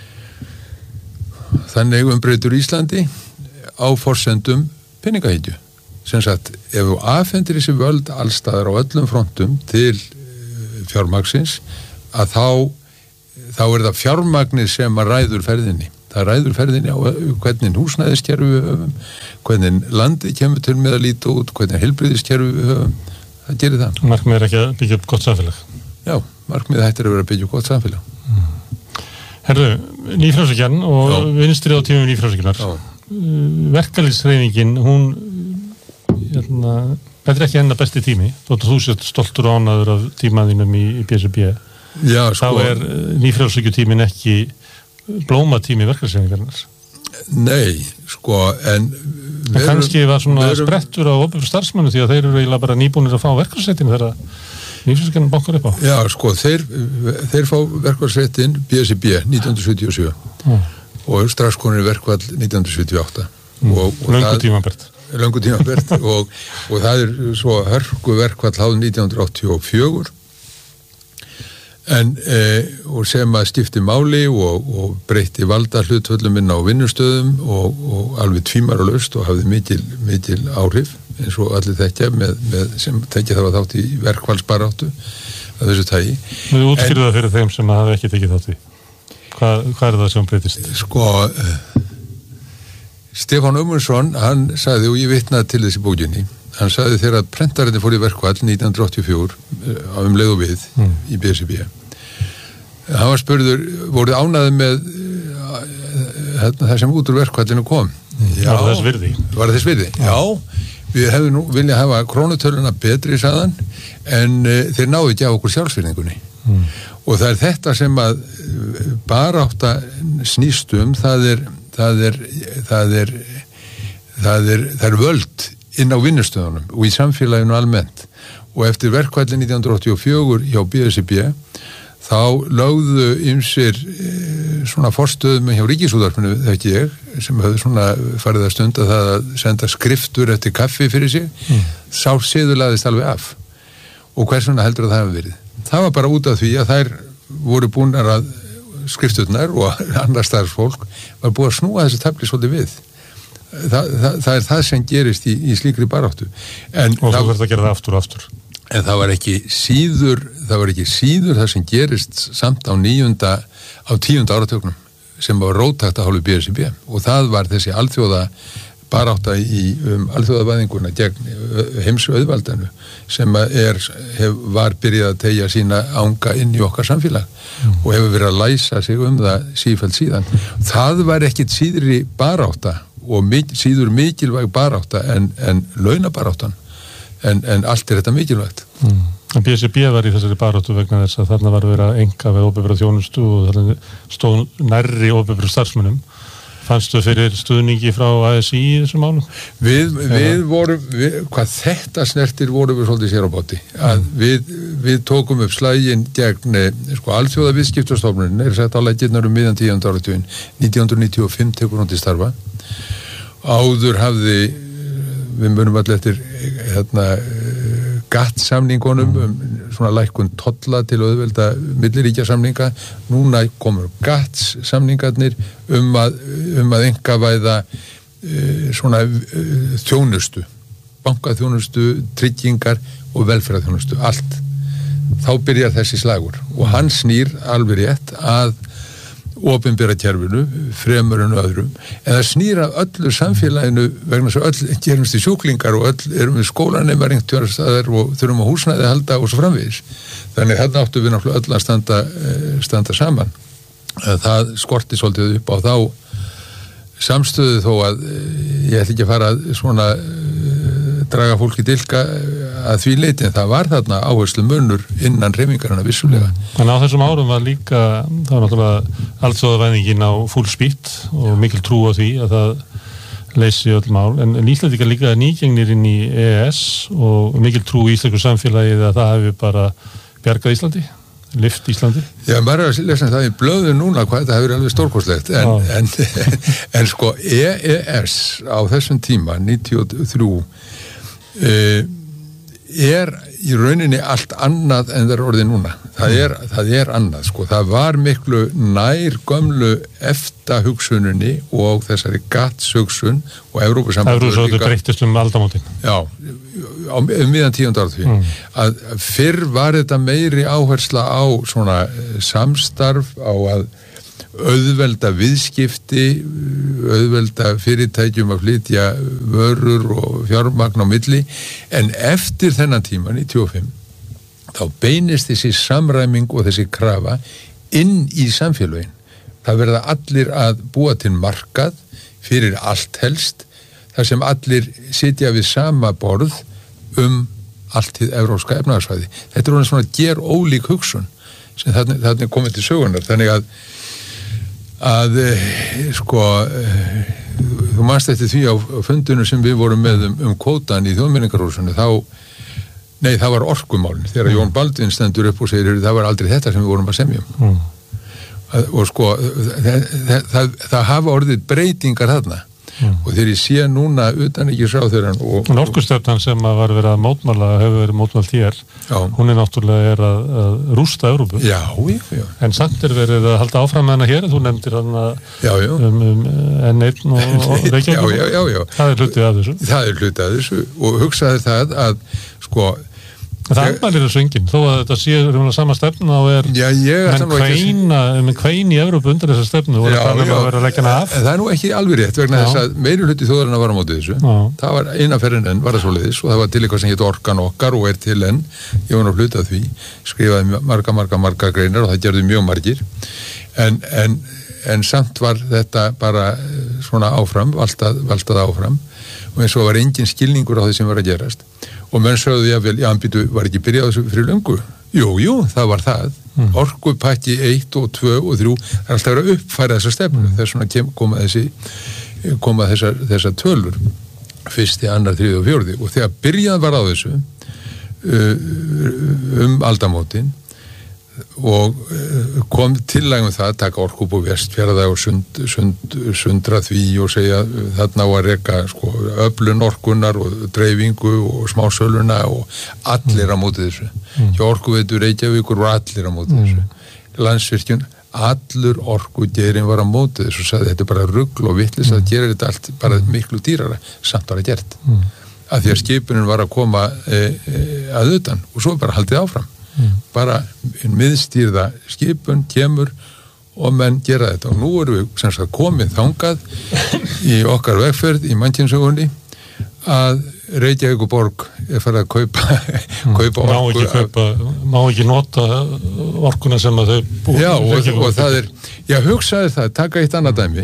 Þannig umbreytur Íslandi á forsendum peningahyggju. Sem sagt, ef þú afhendir þessi völd allstaðar á öllum frontum til fjármagnsins, að þá, þá er það fjármagnið sem að ræður ferðinni. Það ræður ferðinni á hvernig húsnæðiskerfi við höfum, hvernig landi kemur til með að líta út, hvernig heilbrigðiskerfi við höfum. Það gerir það. Markmið er ekki að byggja upp gott samfélag. Já, markmið hættir að vera að byggja upp gott samfélag. Mm. Herðu, nýfrjálshyggjan og já. Vinstri á tímum nýfrjálshyggjunar. Verkalýðshreyfingin, hún hérna, þetta er ekki enna besti tími. Þú sést stoltur og ánægður af tímaðinum í, í B S R B. Já, sko. Þá er nýfrjálshyggjutímin ekki blómatími verkalýðshreyfingarinnar. Nei, sko, en en kannski var svona verum, sprettur á opinberum starfsmönnum því að þeir eru eiginlega bara nýbúnir að fá verkfallsréttin þegar nýfrjálshyggjan bankar upp á. Já, sko, þeir, þeir fá verkfallsréttin B S R B nítján hundruð sjötíu og sjö mm. og strax konur verkfall nítján hundruð sjötíu og átta. Mm. Og, og löngu tímabært. löngu tímabært og, og það er svo hörku verkfall háð nítján hundruð áttatíu og fjögur en eh, og sem að skipti máli og, og breytti valda hlutvöllum inn á vinnustöðum og, og alveg tvímaralaust og hafði mikil, mikil áhrif eins og allir þekkja með, með sem þekkja það var þátt í verkfallsbaráttu að þessu tagi. Þú útskýrðu það fyrir þeim sem hafa ekki tekið þátt í. Hvað, hvað er það sem breytist? Sko Stefán Ömmundsson, hann sagði og ég vitnaði til þessi bókinni hann sagði þegar að prentarinni fór í verkfall nítján hundruð áttatíu og fjögur á um leið og við mm. í B S R B hann var spurður, voruð ánæði með uh, það sem út úr verkfallinu kom mm. Já, var það þess virði? Var það þess virði? Já, við hefðum nú viljað hafa krónutöluna betri sagðan en uh, þeir náðu ekki á okkur sjálfsvirðingunni mm. og það er þetta sem að barátta snýst um það er það er það er það er, það er völd inn á vinnustöðunum og í samfélaginu almennt og eftir verkfallin nítján hundruð áttatíu og fjögur hjá B S R B þá lögðu ýmsir e, svona forstöðum hjá Ríkisútvarpinu þekki ég sem höfðu svona farið að stunda það að senda skriftur eftir kaffi fyrir sig mm. sá siður lagðist alveg af og hvers vegna heldur að það hefur verið það var bara út af því að þær voru búnar að skrifturnar og annar starfsfólk var búið að snúa þessu tafli svolítið við Þa, það, það er það sem gerist í, í slíkri baráttu en og þú verður að gera það aftur og aftur en það var ekki síður það var ekki síður það sem gerist samt á níunda á tíunda áratögnum sem var róttækt að hálfu B S R B og það var þessi alþjóða barátta í um, alþjóðavæðinguna gegn heimsauðvaldanu sem er, hef, var byrjað að tegja sína anga inn í okkar samfélag mm. og hefur verið að læsa sig um það sífellt síðan það var ekkit síðri barátta og mikil, síður mikilvæg barátta en, en launabaráttan en, en allt er þetta mikilvægt mm. En B S R B var í þessari baráttu vegna þess að þarna var verið að enga við opinbera þjónustu og þarna stóð nærri opinbera starfsmönnum fannstu fyrir stuðningi frá A S I í þessum málum? Við, við vorum, við, hvað þetta snertir vorum við svolítið sér á bóti að mm. við, við tókum upp slægin gegn sko alþjóða viðskiptastofnunin er sett á lækirnar um miðjan tíunda áratuginn nítján hundruð níutíu og fimm tekur hún til starfa áður hafði við munum allir eftir hérna G A T T samningunum um svona lækkun tolla til auðvelda milliríkjasamninga núna komur G A T T samningarnir um að, um að einkavæða uh, svona uh, þjónustu bankaþjónustu, tryggingar og velferðarþjónustu, allt þá byrjar þessi slagur og hann snýr alveg rétt að opinbera kerfinu, fremur en öðrum en það snýra öllu samfélaginu vegna þess að öll gerumst í sjúklingar og öll erum við skólanemar einhvern staðar og þurfum að húsnæði að halda og svo framvegis þannig þarna áttu við náttúrulega öll að standa, standa saman það skorti svolítið upp á þá samstöðu þó að ég ætla ekki að fara að svona draga fólki dilka að því leiti en það var þarna áherslu munur innan hreyfingarinnar vissulega. Þannig á þessum árum var líka það var náttúrulega alþjóðavæðingin á full speed og mikil trú á því að það leysi öll mál en Íslandingar líka nýgengnir inn í E E S og mikil trú í íslensku samfélagið að það hefur bara bjargað Íslandi lyft Íslandi. Já, maður er að lesa það í blöðu núna hvað þetta hefur alveg stórkostlegt en, en, en sko E E S á þessum tíma níutíu og þrjú Uh, er í rauninni allt annað en það er orðið núna það er, það er annað sko það var miklu nær gömlu EFTA hugsuninni og þessari G A T S hugsun og Evrópusambandið Evrópusambandið breyttist um aldamótin já, á um miðjan tíunda áratuginn mm. að fyrr var þetta meiri áhersla á svona samstarf á að auðvelda viðskipti, auðvelda fyrirtækjum að flytja vörur og fjármagn á milli en eftir þennan tíma, níutíu og fimm þá beinist þessi samræming og þessi krafa inn í samfélögin. Það verða allir að búa til markað fyrir allt helst þar sem allir sitja við sama borð um allt hið evrópska efnahagssvæði. Þetta er svona ger ólík hugsun sem þarna er komið til sögunar þannig að að sko þú manst eftir því á fundinu sem við vorum með um, um kvótan í þjóðmenningarhúsinu þá, nei það var orkumálin þegar mm. Jón Baldvin stendur upp og segir það var aldrei þetta sem við vorum að semja um mm. að, og sko það, það, það, það hafa orðið breytingar þarna mm. og þegar ég sé núna utan ekki sá þeirra og Orkustefnan sem að var verið að mótmæla hefur verið mótmælt hér, já. Hún er náttúrulega er að, að rústa Evrópu já, já, já. En samt er verið að halda áfram með hana hér, þú nefndir hann að um, um, N eins og, og Reykjavík já, já, já. Það er hluti af þessu Það er hluti af þessu og hugsaði það að sko Það andmælir þessu enginn, þó að þetta sé um sama stefnu og er já, menn kveina, menn kvein í Evrópu undir þessa stefnu og já, það er að vera að leggja hana af. Það er nú ekki alveg rétt vegna já. Þess að meiri hluti þjóðarinnar var á móti þessu. Já. Það var eina ferðin enn var það svoleiðis og það var til eitthvað sem hétt Orkan okkar og er til enn. Ég var nú hluti af því, skrifaði marga, marga, marga greinar og það gerði mjög margir. En, en, en samt var þetta bara svona áfram, valtað, valtað áfram og eins og var engin skilningur á því sem var að gerast. Og menn sögðu ég vel, já, hann býtu, var ekki byrjað þessu fyrir löngu? Jú, jú, það var það. Mm. Orkupakki eitt og tvö og þrjú, það er alltaf verið að uppfæra þessa stefnu. Mm. Þess vegna koma þessi, koma þessar, þessar tölur, fyrsti, annar, þriði og fjórði. Og þegar byrjað var á þessu, um aldamótin, og kom tillægum það að taka Orkubu Vestfjarða og sund, sund, sundra því og segja þarna á að reka sko, öflun orkunar og dreifingu og smásöluna og allir á móti þessu mm. hjá Orkuveitu Reykjavíkur og allir á móti mm. þessu Landsvirkjun, allur orkugeirinn var á móti þessu og sagði þetta er bara rugl og vittlis mm. að gera þetta allt bara miklu dýrara, samt var það gert mm. að því að skipunin var að koma e, e, að utan og svo bara haldið áfram Mm. bara einn miðstýrða skipun kemur og menn gera þetta og nú erum við sem sagt komið þangað í okkar vegferð í mannkynnsögunni að Reykjavíkurborg er farið að kaupa mm. kaupa má orku ekki kaupa, má ekki nota orkuna sem að þau búið já og, og það er, já hugsaði það taka eitt annað dæmi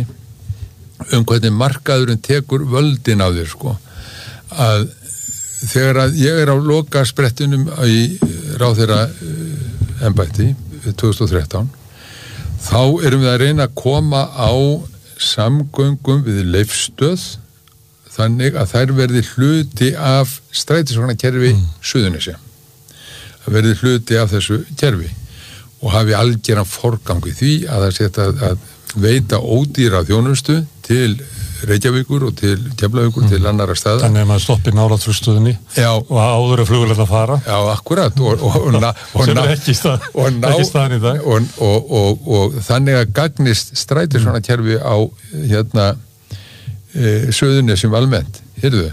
um hvernig markaðurinn tekur völdin á þér sko að þegar að ég er á loka sprettunum í ráðherra embætti tvö þúsund og þrettán þá erum við að reyna að koma á samgöngum við Leifsstöð þannig að þær verði hluti af strætisvagnakerfi mm. Suðurnesja að verði hluti af þessu kerfi og hafi algeran forgang í því að það setja að veita ódýra þjónustu til Reykjavíkur og til Keflavíkur mm. til annara staða. Þannig að maður stoppi nálægt flugstöðinni og áður að flugvélarnar að fara. Já, akkurat. Og, og, og, og, sem er ekki, stað, ná, ekki staðan í dag. Og, og, og, og þannig að gagnist strætir svona kerfi á hérna e, Suðurnesjum almennt. Heyrðu,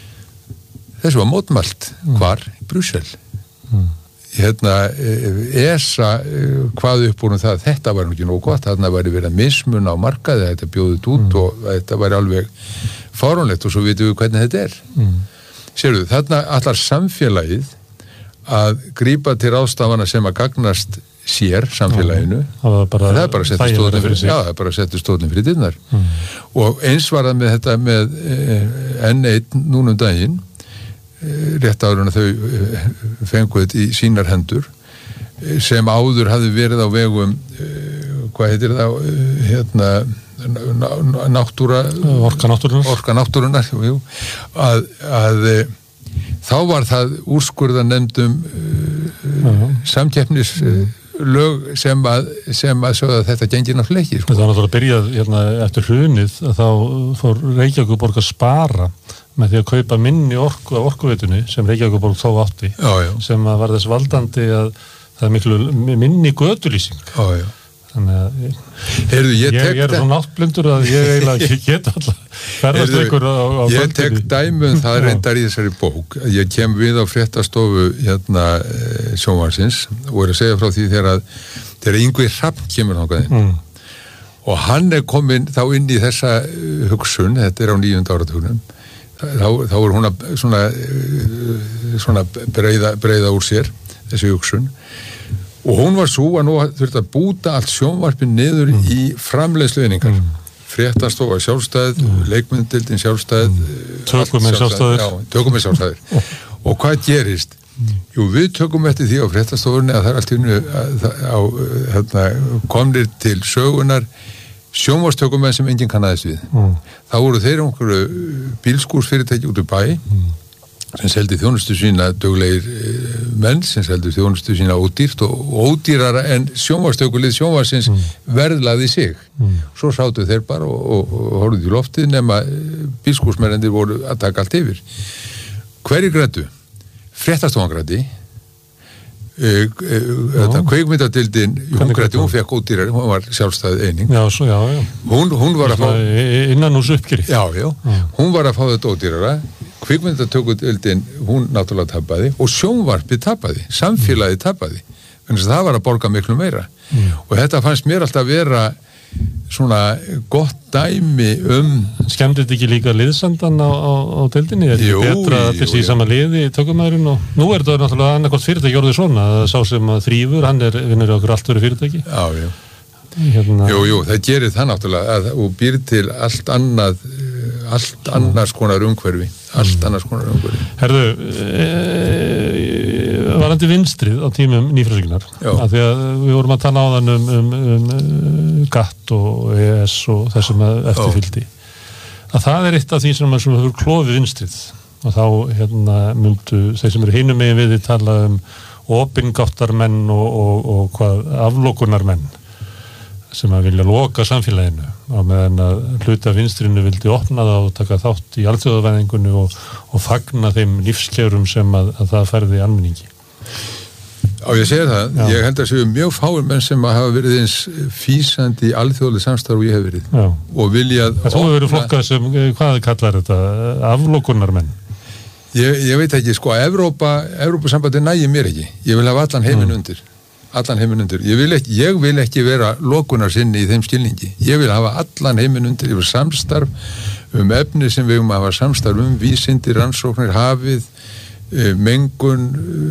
þessu var mótmælt mm. hvar? Í Brussel. Mm. Hérna, E S A hvað upp úr um það, þetta var ekki nógu gott þarna væri verið að mismuna á markaði þetta bjóðið út mm. og þetta væri alveg fáránlegt og svo vitum við hvernig þetta er mm. sérðu, þarna allar samfélagið að grípa til ráðstafana sem að gagnast sér samfélaginu mm. það, bara, það er bara að setja stóðin fyrir, já, það er bara að setja stóðin fyrir dyrnar mm. og eins var það með þetta með N eins núna um daginn rétt áður en þau fenguð í sínar hendur sem áður hafði verið á vegum hvað heitir það hérna náttúra orka náttúrunar orka náttúrunar jú, að, að þá var það úrskurða nefndum uh, samkeppnis uh, lög sem að, sem að sögða að þetta gengir náttúrulega ekki sko. Það var náttúrulega að byrja hérna, eftir hrunið að þá fór Reykjavíkurborg að spara með því að kaupa minni orku af orkuveitunni sem Reykjavíkurborg þá átti já, já. sem að var þess valdandi að það er miklu minni götulýsing já, já. þannig að ég, Heyrðu, ég, ég, ég er svo náttblindur að ég eiginlega get alltaf ferðast ykkur á, á ég tek dæmum það reyndar í þessari bók ég kem við á fréttastofu hérna sjónvarpsins og er að segja frá því þegar að þegar Ingvi Hrafn kemur þangað inn mm. og hann er komin þá inn í þessa hugsun, þetta er á níunda áratugnum þá, þá er hún að svona, svona breiða, breiða úr sér þessi hugsun og hún var svo að nú þurfti að búta allt sjónvarpin niður mm. í framleiðslueiningar mm. fréttastofa sjálfstæð mm. leikmyndildin sjálfstæð mm. tökum með sjálfstæðir já, tökum með sjálfstæðir oh. og hvað gerist? Mm. Jú, við tökum eftir því á fréttastofunni að það er allt í hérna komnir til sögunar sjónvarstökumenn sem enginn kannaðist við mm. þá voru þeir einhverju bílskúrsfyrirtæki út í bæ mm. sem seldi þjónustu sína duglegir menn sem seldi þjónustu sína ódýrt og, og ódýrara en sjónvarstökulið sjónvarsins mm. verðlaði sig. Mm. Svo sátu þeir bara og, og, og horfðu í loftið nema bílskúrsmennir voru að taka allt yfir. Hverjir græddu? Fréttastofan græddi. Þetta kveikmyndadildin, hún græddi, hún fekk ódýrari, hún var sjálfstæð eining. Já, svo, já, já. Hún, hún var að fá... Innan hús uppgjöri. Já, já, já. Hún var að fá þetta ódýrara. Kvikmyndatökudildin, hún náttúrulega tapaði og sjónvarpið tapaði, samfélagið tapaði, þannig að það var að borga miklu meira mm. og þetta fannst mér alltaf vera svona gott dæmi um... Skemmdi þetta ekki líka liðsandan á, á, á dildinni? Er þetta betra að þessi í sama liði í tökumæðurinn og nú er þetta náttúrulega annarkvæmt fyrirtæki orðið svona, það sá sem að þrýfur, hann er vinnur okkur allt verið fyrirtæki. Já, já. Hérna... Jú, jú, það gerir það náttúrulega að, og býr til allt annað allt annars konar umhverfi allt mm. annars konar umhverfi Herðu, e, e, varandi vinstrið á tímum nýfrjálsíkjunnar af því að við vorum að tala á þann um, um, um GATT og E E S og þessum eftirfylgdi að það er eitt af því sem hefur klofið vinstrið og þá hérna myndu þeir sem eru hinum megin við því tala um opingáttarmenn og, og, og hvað aflokunarmenn sem að vilja loka samfélaginu á meðan að hluta vinstrinu vildi opna það og taka þátt í alþjóðavæðingunni og, og fagna þeim lífskjörum sem að, að það færði almenningi. Já, ég segir það. Já. Ég held að séu mjög fáir menn sem að hafa verið eins físandi í alþjóðlega samstarf og ég hef verið. Já. Og vilja... Það þú hefur verið flokkað sem, hvað kallar þetta, aflokunarmenn? Ég, ég veit ekki, sko, Evrópa, Evrópusambandi nægir mér ekki. Ég vil hafa allan heiminn mm. undir. allan heiminn undir. Ég vil ekki, ég vil ekki vera lokunarsinni í þeim skilningi. Ég vil hafa allan heiminn undir, ég vil samstarf um efni sem við um að hafa samstarf um, vísindi, rannsóknir, hafið, mengun,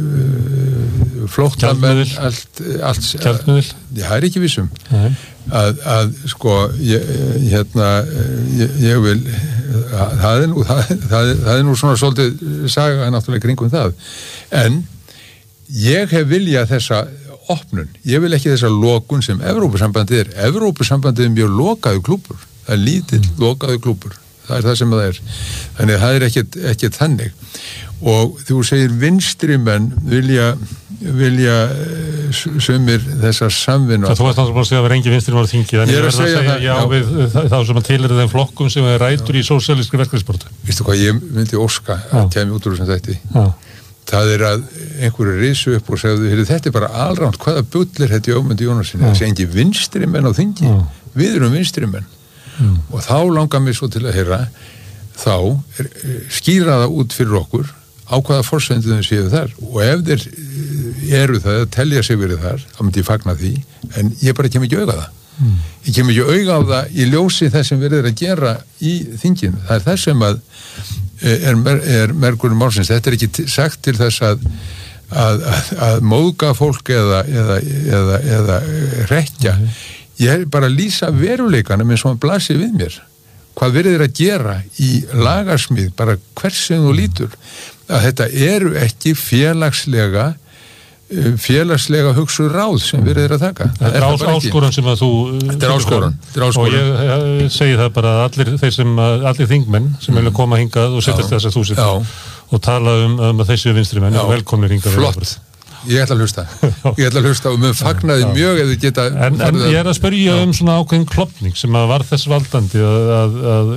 flóttamenn, allt, allt, Gjaldmiðil? Það er ekki vissum. Að, að, sko, ég, hérna, ég, ég vil, það er nú, það, það, það er nú svona svolítið saga náttúrulega kringum það. En ég hef viljað þessa opnun. Ég vil ekki þessa lokun sem Evrópusambandið er. Evrópusambandið er mjög lokaðu klúpur. Það er lítill mm. lokaðu klúpur. Það er það sem það er. Þannig að það er ekkert, ekkert þannig. Og þú segir vinstrimenn vilja, vilja sumir þessar samvinnu. Þú varst náttúrulega að segja að vera engi vinstrimenn á þingi. Ég er að segja það. Já, já. Við þá sem að tilheyra þeim flokkum sem er rætur í sósíalískri verkalýðsbaráttu. Vistu hvað, ég myndi óska að kemja út úr sem þetta. Já. Það er að einhverju risu upp og segðu, þetta er bara alránt, hvaða bull er þetta í Ögmundi Jónassyni? Það sé engi vinstrimenn á þingi. Já. Við erum vinstrimenn. Mm. Og þá langar mér svo til að heyra, þá er, skýra það út fyrir okkur á hvaða forsendum séu þar. Og ef þeir eru það, að telja sig verið þar, þá myndi ég fagna því, en ég bara kem ekki auga það. Mm. Ég kem ekki auga á það í ljósi þess sem verið að gera í þinginu. Það er það sem að er, er mergurum málsins. Þetta er ekki sagt til þess að að, að, að móðga fólk eða, eða, eða, eða rekja. Mm. Ég er bara að lýsa veruleikanum eins og hann blasir við mér. Hvað verið er að gera í lagarsmið, bara hvers sem þú lítur, að þetta eru ekki félagslega félagslega hugsuð ráð sem verið er að taka. Þetta er, er áskorun sem að þú... Þetta er áskorun. Og ég, ég segi það bara að allir, þeir sem, allir þingmenn sem mm. vilja koma hingað og sittast þess að þú sittir og tala um, um að þessi vinstri menn og velkomnir hingað. Flott. Ég ætla að hlusta. Ég ætla að hlusta og mér fagnaði já. Mjög ef þið geta... En, en ég er að spyrja já. Um svona ákveðin klopning sem að var þess valdandi að, að, að,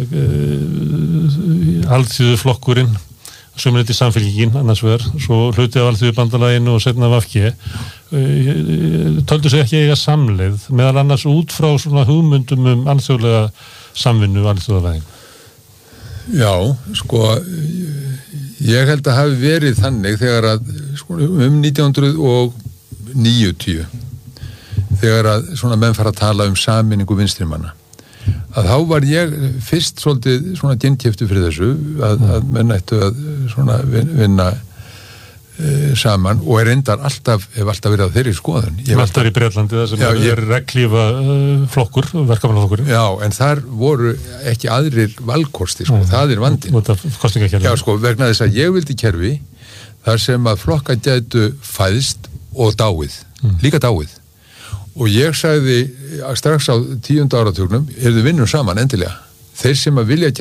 að alþýðu flokkurinn, sömurinn til samfélkingin, annars vegar, svo hluti af alþýðu bandalaginu og setna af A F G, töldu sig ekki eiga samleið, meðal annars út frá svona hugmyndum um alþjóðlega samvinnu og alþjóðavæðingu. Já, sko... Ég held að hafi verið þannig þegar að sko, um nítján hundruð níutíu þegar að svona menn fara að tala um sameiningu vinstrimanna að þá var ég fyrst svolítið svona gjennkeyptur fyrir þessu að, að menn ættu að svona vinna e, saman og er endar alltaf, hef alltaf verið á þeirri skoðun. Alltaf í Bretlandi það sem já, er, er reglífa uh, flokkur, verkamannaflokkur. Já, en þar voru ekki aðrir valkosti, sko, Nei, það er vandinn. Já, sko, vegna þess að ég vildi kerfi þar sem að flokka gætu fæðst og dáið, mm. líka dáið. Og ég sagði strax á tíunda áratugnum, ef þið vinnum saman endilega, þeir sem að vilja